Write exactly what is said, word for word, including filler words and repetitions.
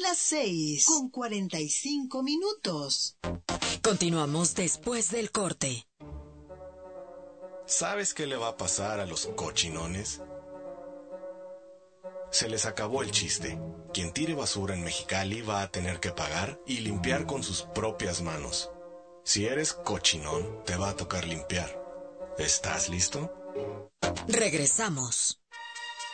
las seis con cuarenta y cinco minutos. Continuamos después del corte. ¿Sabes qué le va a pasar a los cochinones? Se les acabó el chiste. Quien tire basura en Mexicali va a tener que pagar y limpiar con sus propias manos. Si eres cochinón, te va a tocar limpiar. ¿Estás listo? Regresamos.